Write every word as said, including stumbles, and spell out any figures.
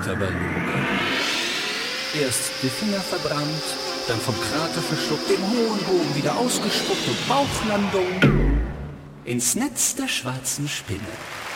Kabaluka. Erst die Finger verbrannt, dann vom Krater verschluckt, den hohen Bogen wieder ausgespuckt und Bauchlandung ins Netz der schwarzen Spinne.